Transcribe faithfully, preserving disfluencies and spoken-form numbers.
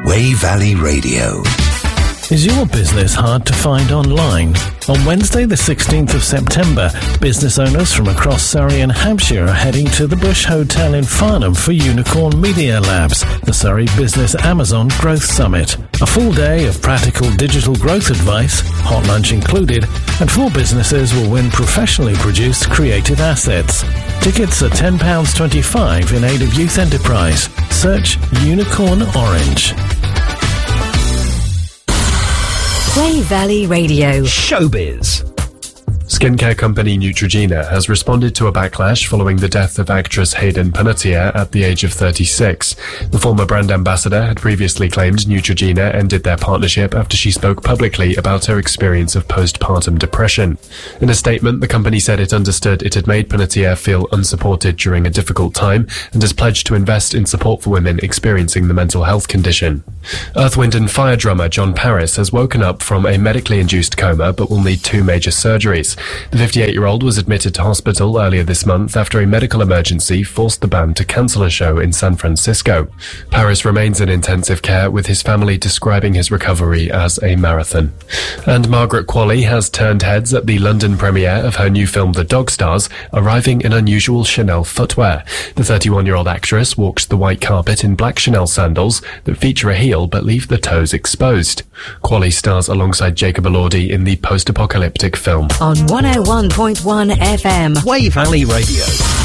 Wey Valley Radio. Is your business hard to find online? On Wednesday the sixteenth of September, business owners from across Surrey and Hampshire are heading to the Bush Hotel in Farnham for Unicorn Media Labs, the Surrey Business Amazon Growth Summit. A full day of practical digital growth advice, hot lunch included, and four businesses will win professionally produced creative assets. Tickets are ten pounds twenty-five in aid of youth enterprise. Search Unicorn Orange. Wey Valley Radio. Showbiz. Skincare company Neutrogena has responded to a backlash following the death of actress Hayden Panettiere at the age of thirty-six. The former brand ambassador had previously claimed Neutrogena ended their partnership after she spoke publicly about her experience of postpartum depression. In a statement, the company said it understood it had made Panettiere feel unsupported during a difficult time and has pledged to invest in support for women experiencing the mental health condition. Earth, Wind and Fire drummer John Paris has woken up from a medically induced coma but will need two major surgeries. The fifty-eight-year-old was admitted to hospital earlier this month after a medical emergency forced the band to cancel a show in San Francisco. Paris remains in intensive care, with his family describing his recovery as a marathon. And Margaret Qualley has turned heads at the London premiere of her new film The Dog Stars, arriving in unusual Chanel footwear. The thirty-one-year-old actress walks the white carpet in black Chanel sandals that feature a heel but leave the toes exposed. Qualley stars alongside Jacob Elordi in the post-apocalyptic film. On one oh one point one F M. Wey Valley Radio.